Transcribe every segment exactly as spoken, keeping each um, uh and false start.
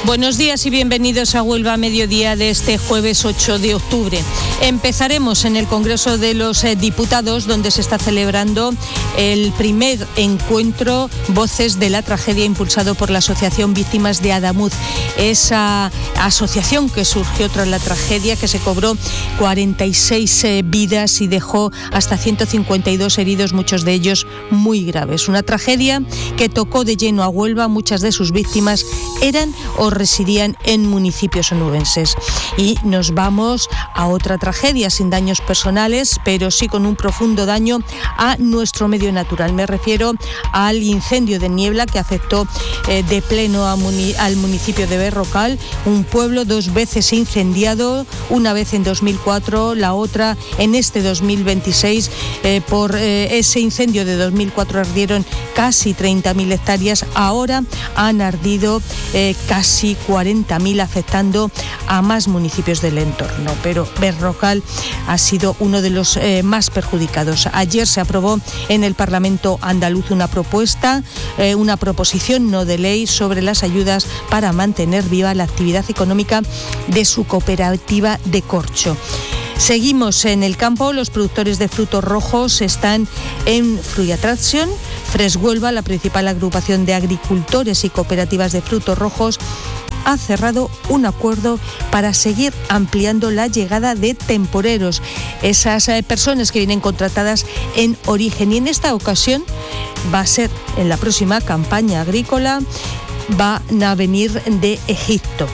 Buenos días y bienvenidos a Huelva Mediodía de este jueves ocho de octubre. Empezaremos en el Congreso de los Diputados, donde se está celebrando el primer encuentro Voces de la Tragedia, impulsado por la Asociación Víctimas de Adamuz. Esa asociación que surgió tras la tragedia, que se cobró cuarenta y seis eh, vidas y dejó hasta ciento cincuenta y dos heridos, muchos de ellos muy graves. Una tragedia que tocó de lleno a Huelva. Muchas de sus víctimas eran o residían en municipios onubenses. Y nos vamos a otra tragedia, sin daños personales, pero sí con un profundo daño a nuestro medio natural. Me refiero al incendio de niebla que afectó eh, de pleno a muni- al municipio de Berrocal, un pueblo dos veces incendiado, una vez en dos mil cuatro, la otra en este dos mil veintiséis. Eh, por eh, ese incendio de dos mil cuatro ardieron casi treinta mil hectáreas, ahora han ardido eh, casi cuarenta mil, afectando a más municipios del entorno, pero Berrocal ha sido uno de los eh, más perjudicados. Ayer se aprobó en el Parlamento andaluz una propuesta, eh, una proposición no de ley sobre las ayudas para mantener viva la actividad económica de su cooperativa de corcho. Seguimos en el campo. Los productores de frutos rojos están en Fruit Attraction. Fresh Huelva, la principal agrupación de agricultores y cooperativas de frutos rojos, ha cerrado un acuerdo para seguir ampliando la llegada de temporeros, esas eh, personas que vienen contratadas en origen. Y en esta ocasión va a ser en la próxima campaña agrícola, van a venir de Egipto.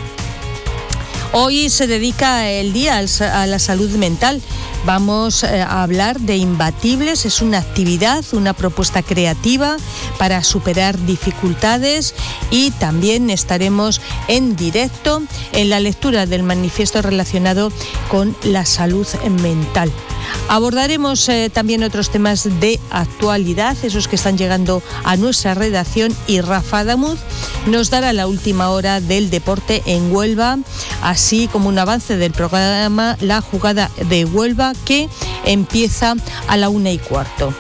Hoy se dedica el día a la salud mental. Vamos a hablar de Imbatibles. Es una actividad, una propuesta creativa para superar dificultades, y también estaremos en directo en la lectura del manifiesto relacionado con la salud mental. Abordaremos eh, también otros temas de actualidad, esos que están llegando a nuestra redacción, y Rafa Adamuz nos dará la última hora del deporte en Huelva, así como un avance del programa La Jugada de Huelva, que empieza a la una y cuarto.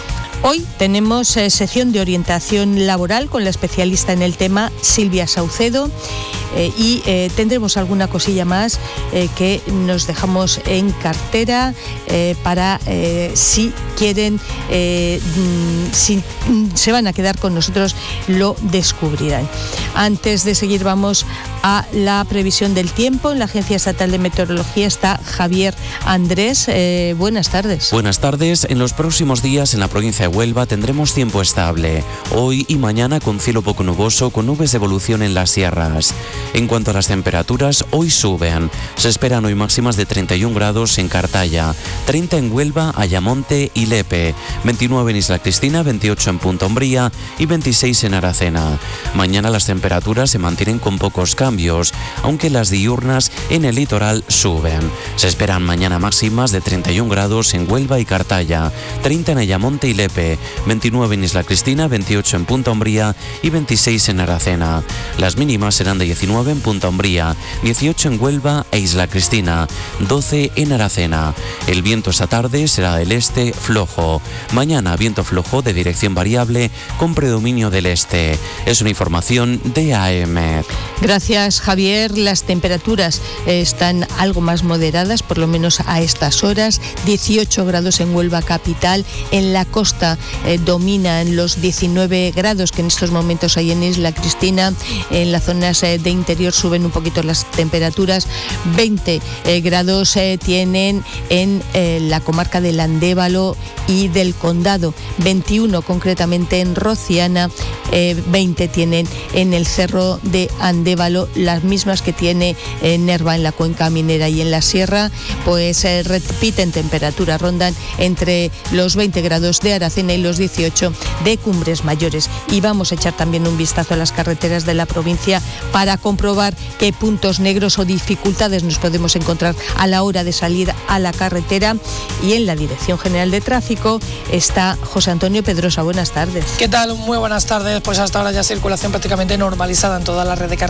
Hoy tenemos eh, sección de orientación laboral con la especialista en el tema, Silvia Saucedo, eh, y eh, tendremos alguna cosilla más eh, que nos dejamos en cartera eh, para eh, si quieren, eh, si mm, se van a quedar con nosotros, lo descubrirán. Antes de seguir, vamos a la previsión del tiempo. En la Agencia Estatal de Meteorología está Javier Andrés. Eh, buenas tardes. Buenas tardes. En los próximos días en la provincia de Huelva tendremos tiempo estable. Hoy y mañana con cielo poco nuboso, con nubes de evolución en las sierras. En cuanto a las temperaturas, hoy suben. Se esperan hoy máximas de treinta y un grados en Cartaya, treinta en Huelva, Ayamonte y Lepe, veintinueve en Isla Cristina, veintiocho en Punta Umbría y veintiséis en Aracena. Mañana las temperaturas se mantienen con pocos cambios, aunque las diurnas en el litoral suben. Se esperan mañana máximas de treinta y un grados en Huelva y Cartaya, treinta en Ayamonte y Lepe, veintinueve en Isla Cristina, veintiocho en Punta Umbría y veintiséis en Aracena. Las mínimas serán de diecinueve en Punta Umbría, dieciocho en Huelva e Isla Cristina, doce en Aracena. El viento esta tarde será del este flojo. Mañana viento flojo de dirección variable con predominio del este. Es una información de A M. Gracias, Javier. Las temperaturas eh, están algo más moderadas, por lo menos a estas horas. dieciocho grados en Huelva capital. En la costa eh, dominan los diecinueve grados que en estos momentos hay en Isla Cristina. En las zonas eh, de interior suben un poquito las temperaturas. veinte eh, grados eh, tienen en eh, la comarca del Andévalo y del Condado. veintiuno concretamente en Rociana. Eh, veinte tienen en el Cerro de Andévalo, las mismas que tiene eh, Nerva en la cuenca minera y en la sierra. Pues eh, repiten temperaturas, rondan entre los veinte grados de Aracena y los dieciocho de Cumbres Mayores. Y vamos a echar también un vistazo a las carreteras de la provincia para comprobar qué puntos negros o dificultades nos podemos encontrar a la hora de salir a la carretera. Y en la Dirección General de Tráfico está José Antonio Pedrosa. Buenas tardes. ¿Qué tal? Muy buenas tardes. Pues hasta ahora ya circulación prácticamente normalizada en toda la red de carreteras de la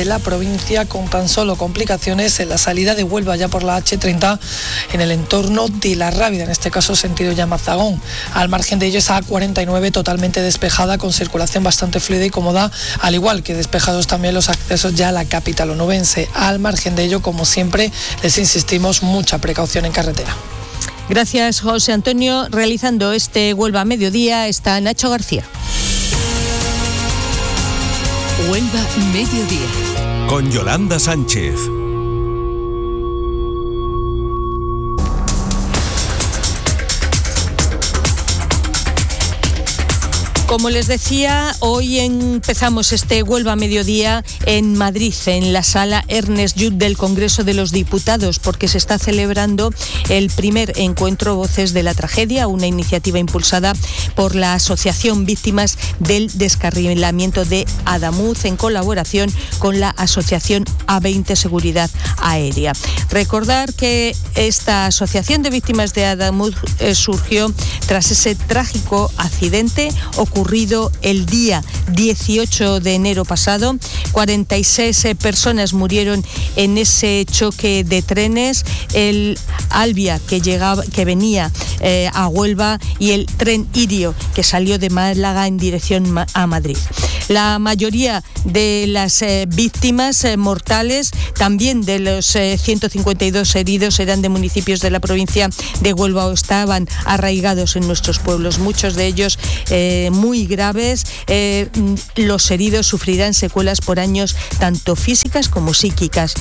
la provincia, con tan solo complicaciones en la salida de Huelva ya por la hache treinta en el entorno de La Rábida, en este caso sentido Llama-Zagón. Al margen de ello, esa A cuarenta y nueve totalmente despejada, con circulación bastante fluida y cómoda, al igual que despejados también los accesos ya a la capital onubense. Al margen de ello, como siempre, les insistimos, mucha precaución en carretera. Gracias, José Antonio. Realizando este Huelva a Mediodía está Nacho García. Huelva Mediodía. Con Yolanda Sánchez. Como les decía, hoy empezamos este Huelva a Mediodía en Madrid, en la sala Ernest Lluch del Congreso de los Diputados, porque se está celebrando el primer encuentro Voces de la Tragedia, una iniciativa impulsada por la Asociación Víctimas del Descarrilamiento de Adamuz, en colaboración con la Asociación A veinte Seguridad Aérea. Recordar que esta Asociación de Víctimas de Adamuz eh, surgió tras ese trágico accidente ocurrido ocurrido el día dieciocho de enero pasado. cuarenta y seis personas murieron en ese choque de trenes, el Albia que llegaba, que venía eh, a Huelva, y el tren Irio que salió de Málaga en dirección a Madrid. La mayoría de las eh, víctimas eh, mortales, también de los eh, ciento cincuenta y dos heridos, eran de municipios de la provincia de Huelva o estaban arraigados en nuestros pueblos, muchos de ellos eh, muy graves. Eh, los heridos sufrirán secuelas por años tanto físicas como psíquicas.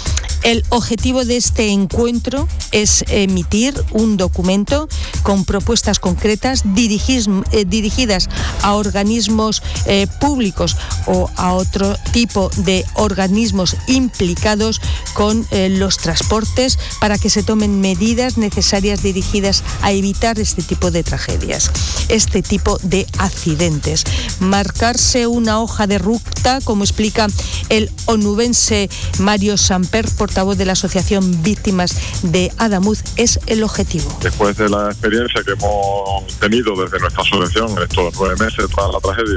El objetivo de este encuentro es emitir un documento con propuestas concretas dirigis, eh, dirigidas a organismos eh, públicos o a otro tipo de organismos implicados con eh, los transportes, para que se tomen medidas necesarias dirigidas a evitar este tipo de tragedias, este tipo de accidentes. Marcarse una hoja de ruta, como explica el onubense Mario Samper, portavoz de la Asociación Víctimas de Adamuz, es el objetivo. Después de la experiencia que hemos tenido desde nuestra asociación en estos nueve meses tras la tragedia,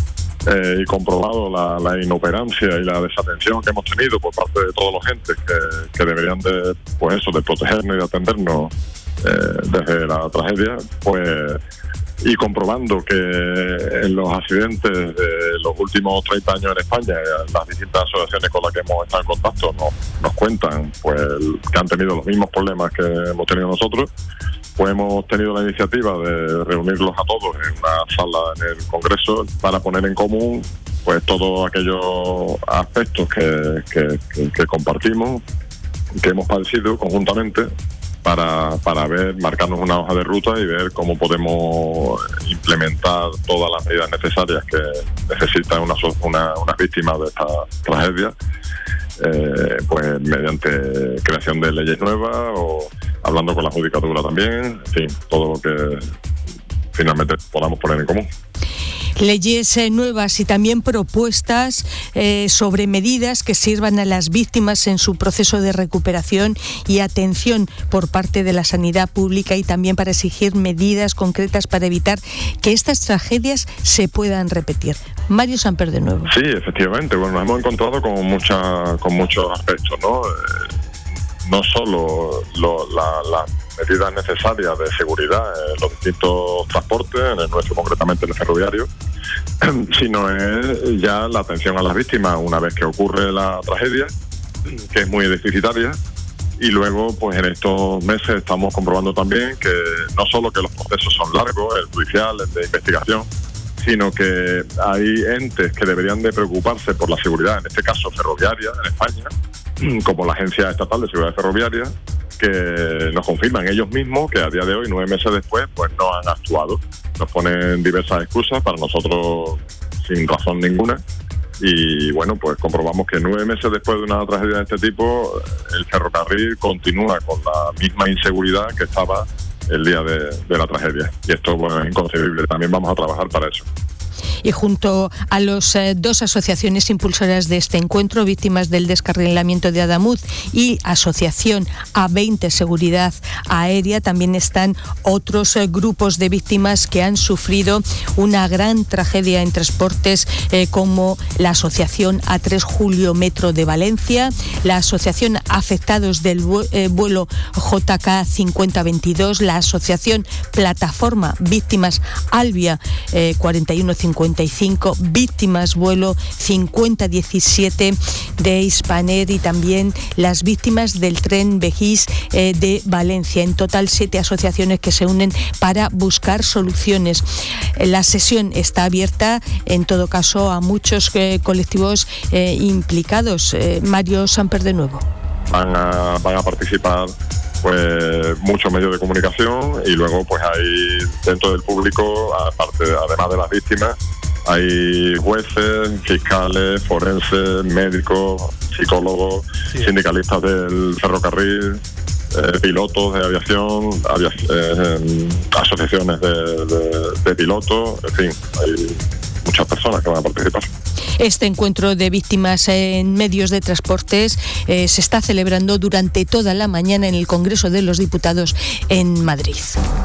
eh, y comprobado la, la inoperancia y la desatención que hemos tenido por parte de todos los entes que, que deberían de, pues eso, de protegernos y de atendernos eh, desde la tragedia, pues, y comprobando que en los accidentes de los últimos treinta años en España, las distintas asociaciones con las que hemos estado en contacto nos, nos cuentan pues que han tenido los mismos problemas que hemos tenido nosotros, pues hemos tenido la iniciativa de reunirlos a todos en una sala en el Congreso para poner en común pues todos aquellos aspectos que, que, que, que compartimos, que hemos padecido conjuntamente, para, para ver, marcarnos una hoja de ruta y ver cómo podemos implementar todas las medidas necesarias que necesitan una, una, unas víctimas de esta tragedia, eh, pues mediante creación de leyes nuevas o hablando con la judicatura también, en fin, todo lo que finalmente podamos poner en común. Leyes eh, nuevas y también propuestas eh, sobre medidas que sirvan a las víctimas en su proceso de recuperación y atención por parte de la sanidad pública, y también para exigir medidas concretas para evitar que estas tragedias se puedan repetir. Mario Samper de nuevo. Sí, efectivamente. Bueno, nos hemos encontrado con, mucha, con muchos aspectos, ¿no? Eh, no solo lo, la, la medidas necesarias de seguridad en los distintos transportes, en el nuestro concretamente en el ferroviario, sino es ya la atención a las víctimas una vez que ocurre la tragedia, que es muy deficitaria, y luego pues en estos meses estamos comprobando también que no solo que los procesos son largos, el judicial, el de investigación, sino que hay entes que deberían de preocuparse por la seguridad, en este caso ferroviaria en España, como la Agencia Estatal de Seguridad Ferroviaria, que nos confirman ellos mismos que a día de hoy, nueve meses después, pues no han actuado. Nos ponen diversas excusas, para nosotros sin razón ninguna, y bueno, pues comprobamos que nueve meses después de una tragedia de este tipo, el ferrocarril continúa con la misma inseguridad que estaba el día de, de la tragedia, y esto, bueno, es inconcebible. También vamos a trabajar para eso. Y junto a las eh, dos asociaciones impulsoras de este encuentro, Víctimas del Descarrilamiento de Adamuz y Asociación A veinte Seguridad Aérea, también están otros eh, grupos de víctimas que han sufrido una gran tragedia en transportes, eh, como la Asociación A tres Julio Metro de Valencia, la Asociación Afectados del vuelo J K cincuenta veintidós, la Asociación Plataforma Víctimas Albia eh, cuarenta y uno cincuenta y cinco, Víctimas Vuelo cincuenta diecisiete de Hispaner y también las víctimas del tren Begís eh, de Valencia. En total, siete asociaciones que se unen para buscar soluciones. La sesión está abierta, en todo caso, a muchos eh, colectivos eh, implicados. Eh, Mario Samper de nuevo. Van a, van a participar pues muchos medios de comunicación y luego pues hay dentro del público, aparte, además de las víctimas, hay jueces, fiscales, forenses, médicos, psicólogos, sí. sindicalistas del ferrocarril, eh, pilotos de aviación, avia, eh, asociaciones de, de, de pilotos, en fin, hay muchas personas que van a participar. Este encuentro de víctimas en medios de transportes eh, se está celebrando durante toda la mañana en el Congreso de los Diputados en Madrid.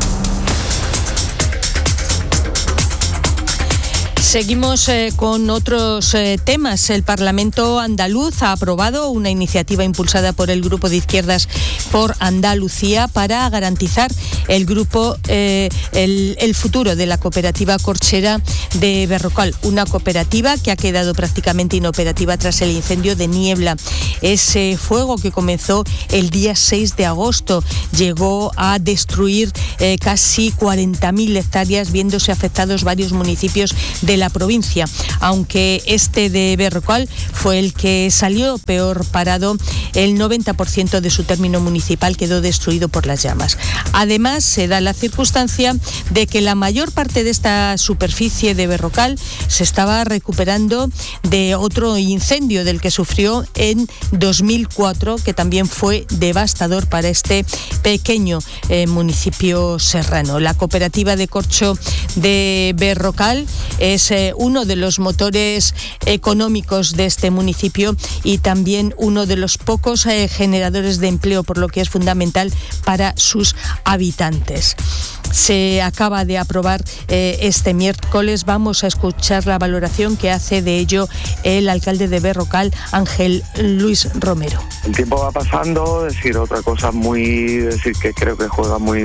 Seguimos eh, con otros eh, temas. El Parlamento andaluz ha aprobado una iniciativa impulsada por el Grupo de Izquierdas por Andalucía para garantizar el grupo eh, el, el futuro de la cooperativa corchera de Berrocal, una cooperativa que ha quedado prácticamente inoperativa tras el incendio de Niebla. Ese fuego que comenzó el día seis de agosto llegó a destruir eh, casi cuarenta mil hectáreas, viéndose afectados varios municipios de la provincia. Aunque este de Berrocal fue el que salió peor parado, el noventa por ciento de su término municipal quedó destruido por las llamas. Además, se da la circunstancia de que la mayor parte de esta superficie de Berrocal se estaba recuperando de otro incendio del que sufrió en dos mil cuatro, que también fue devastador para este pequeño eh, municipio serrano. La cooperativa de corcho de Berrocal es eh, uno de los motores económicos de este municipio y también uno de los pocos eh, generadores de empleo, por lo que es fundamental para sus habitantes. Se acaba de aprobar eh, este miércoles. Vamos a escuchar la valoración que hace de ello el alcalde de Berrocal, Ángel Luis Romero. El tiempo va pasando, decir otra cosa muy, decir que creo que juega muy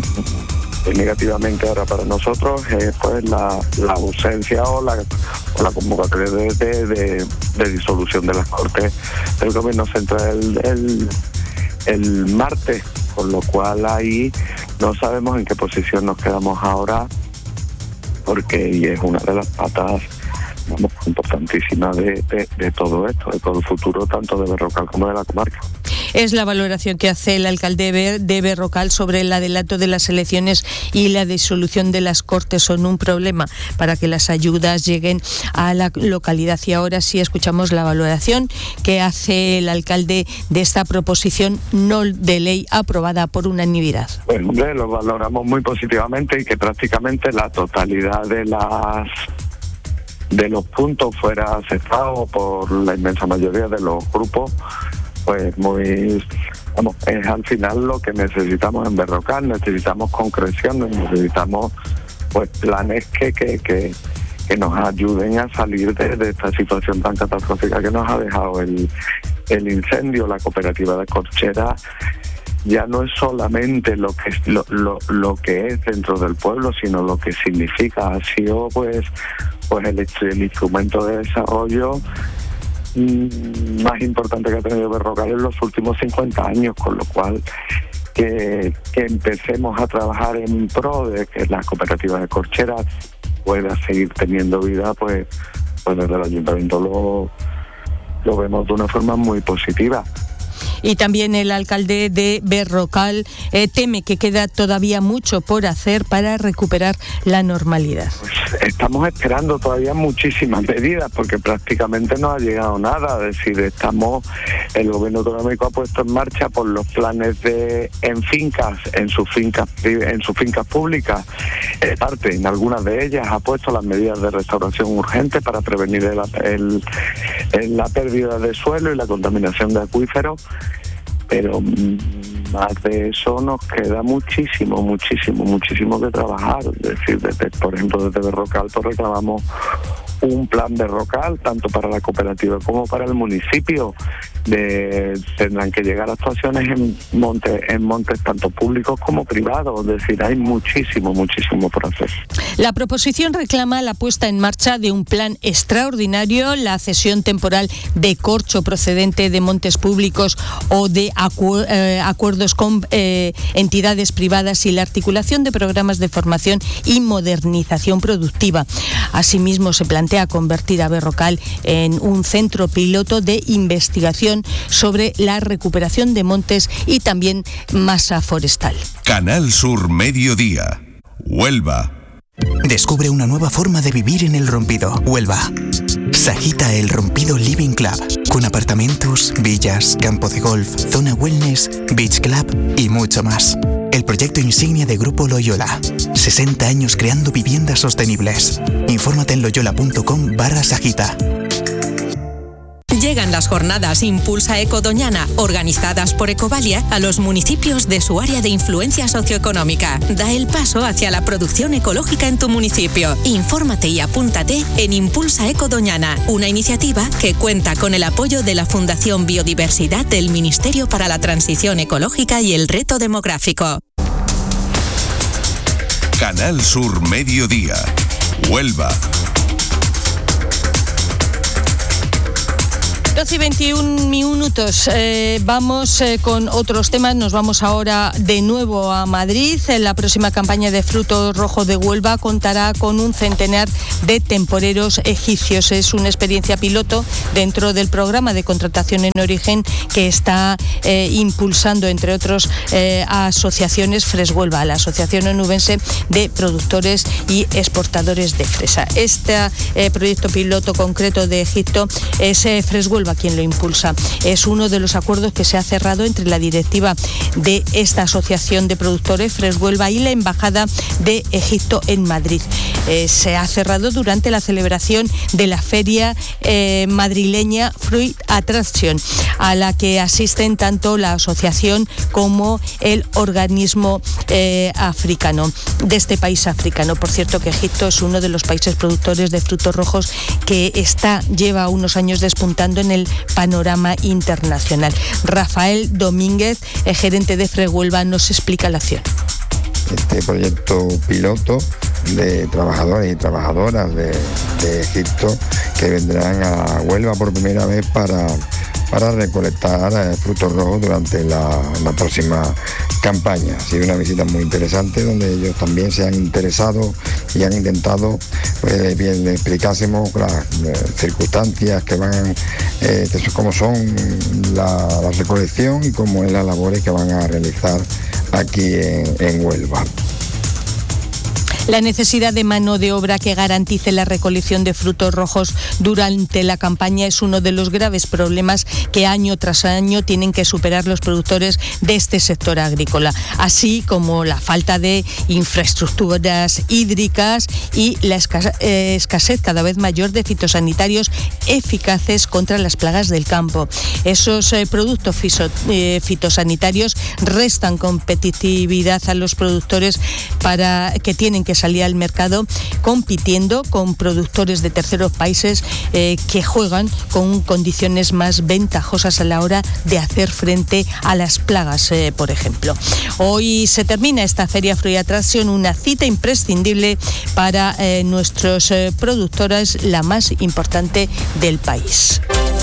negativamente ahora para nosotros es pues la, la ausencia o la, o la convocatoria de, de, de, de disolución de las Cortes del Gobierno Central el, el, el martes, con lo cual ahí no sabemos en qué posición nos quedamos ahora, porque y es una de las patas vamos, importantísimas de, de, de todo esto, de todo el futuro tanto de Berrocal como de la comarca. Es la valoración que hace el alcalde de Berrocal sobre el adelanto de las elecciones y la disolución de las Cortes. Son un problema para que las ayudas lleguen a la localidad. Y ahora sí escuchamos la valoración que hace el alcalde de esta proposición no de ley aprobada por unanimidad. Pues hombre, lo valoramos muy positivamente y que prácticamente la totalidad de las de los puntos fuera aceptado por la inmensa mayoría de los grupos. Pues muy, vamos, es al final lo que necesitamos en Berrocal, necesitamos concreción, necesitamos pues planes que, que, que, que nos ayuden a salir de, de esta situación tan catastrófica que nos ha dejado el, el incendio. La cooperativa de corchera ya no es solamente lo que es, lo, lo, lo que es dentro del pueblo, sino lo que significa. Ha sido pues, pues el, el instrumento de desarrollo más importante que ha tenido Berrocal en los últimos cincuenta años, con lo cual que, que empecemos a trabajar en pro de que la cooperativa de corcheras pueda seguir teniendo vida, pues, pues desde el ayuntamiento lo, lo vemos de una forma muy positiva. Y también el alcalde de Berrocal eh, teme que queda todavía mucho por hacer para recuperar la normalidad. Pues estamos esperando todavía muchísimas medidas porque prácticamente no ha llegado nada. Es decir, estamos, el gobierno económico ha puesto en marcha por los planes de en fincas, en sus fincas, en sus fincas públicas, eh, parte en algunas de ellas ha puesto las medidas de restauración urgente para prevenir el, el, el, la pérdida de suelo y la contaminación de acuíferos. Pero más de eso nos queda muchísimo, muchísimo, muchísimo que trabajar. Es decir, desde, por ejemplo, desde Berrocal pues reclamamos un plan Berrocal, tanto para la cooperativa como para el municipio. De, tendrán que llegar actuaciones en montes, en montes tanto públicos como privados. Es decir, hay muchísimo, muchísimo por hacer. La proposición reclama la puesta en marcha de un plan extraordinario, la cesión temporal de corcho procedente de montes públicos o de acu- eh, acuerdos con eh, entidades privadas y la articulación de programas de formación y modernización productiva. Asimismo, se plantea convertir a Berrocal en un centro piloto de investigación sobre la recuperación de montes y también masa forestal. Canal Sur Mediodía, Huelva. Descubre una nueva forma de vivir en El Rompido, Huelva. Sajita El Rompido Living Club, con apartamentos, villas, campo de golf, zona wellness, beach club y mucho más. El proyecto insignia de Grupo Loyola. sesenta años creando viviendas sostenibles. Infórmate en loyola.com barra Sajita. Llegan las jornadas Impulsa Eco Doñana, organizadas por Ecovalia, a los municipios de su área de influencia socioeconómica. Da el paso hacia la producción ecológica en tu municipio. Infórmate y apúntate en Impulsa Eco Doñana, una iniciativa que cuenta con el apoyo de la Fundación Biodiversidad del Ministerio para la Transición Ecológica y el Reto Demográfico. Canal Sur Mediodía, Huelva. doce y veintiún minutos. Eh, vamos eh, con otros temas. Nos vamos ahora de nuevo a Madrid. La próxima campaña de Fruto Rojo de Huelva contará con un centenar de temporeros egipcios. Es una experiencia piloto dentro del programa de contratación en origen que está eh, impulsando, entre otros, eh, asociaciones Fresh Huelva, la Asociación Onubense de Productores y Exportadores de Fresa. Este eh, proyecto piloto concreto de Egipto es eh, Fresh Huelva quien lo impulsa. Es uno de los acuerdos que se ha cerrado entre la directiva de esta asociación de productores, Fresh Huelva, y la Embajada de Egipto en Madrid. Eh, se ha cerrado durante la celebración de la feria eh, madrileña Fruit Attraction, a la que asisten tanto la asociación como el organismo eh, africano, de este país africano. Por cierto, que Egipto es uno de los países productores de frutos rojos que está, lleva unos años despuntando en el panorama internacional. Rafael Domínguez, el gerente de Fresh Huelva, nos explica la acción. Este proyecto piloto de trabajadores y trabajadoras de, de Egipto que vendrán a Huelva por primera vez para, para recolectar eh, frutos rojos durante la, la próxima campaña. Ha sido una visita muy interesante donde ellos también se han interesado y han intentado eh, bien le explicásemos las eh, circunstancias que van, eh, cómo son la, la recolección y cómo es las labores que van a realizar aquí en, en Huelva. La necesidad de mano de obra que garantice la recolección de frutos rojos durante la campaña es uno de los graves problemas que año tras año tienen que superar los productores de este sector agrícola, así como la falta de infraestructuras hídricas y la escasez cada vez mayor de fitosanitarios eficaces contra las plagas del campo. Esos eh, productos fiso, eh, fitosanitarios restan competitividad a los productores para que tienen que salir al mercado compitiendo con productores de terceros países eh, que juegan con condiciones más ventajosas a la hora de hacer frente a las plagas, eh, por ejemplo. Hoy se termina esta Feria Fruit Attraction, una cita imprescindible para eh, nuestros eh, productores, la más importante del país.